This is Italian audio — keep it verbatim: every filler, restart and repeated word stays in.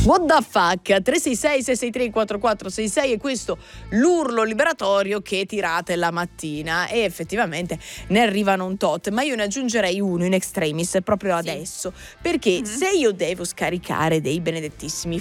What the fuck? tre sei sei sei sei tre quattro quattro sei sei è questo l'urlo liberatorio che tirate la mattina, e effettivamente ne arrivano un tot, ma io ne aggiungerei uno in extremis proprio Sì. adesso, perché Mhm. se io devo scaricare dei benedettissimi